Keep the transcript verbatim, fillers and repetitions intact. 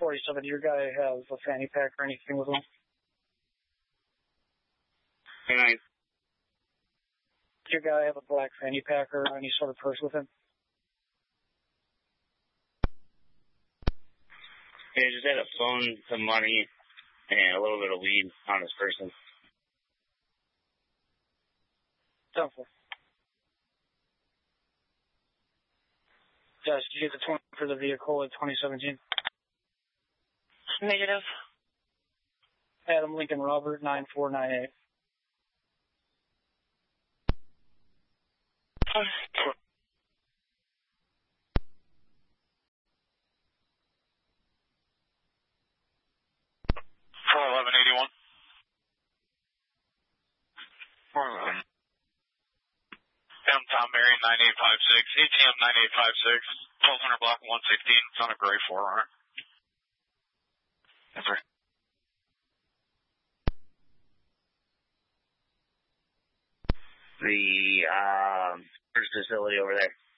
forty-seven, do your guy have a fanny pack or anything with him? Hey, nice. Does your guy have a black fanny pack or any sort of purse with him? Yeah, just had a phone, some money, and a little bit of weed on this person. Done for. Josh, did you get the twenty for the vehicle in twenty seventeen? Negative. Adam Lincoln Robert, nine four nine eight. four eleven eighty-one. four eleven. M Tom Mary nine eight five six, A T M nine eight five six, twelve hundred block one sixteen, it's on a gray four runner. Yes, sir. The um, first facility over there.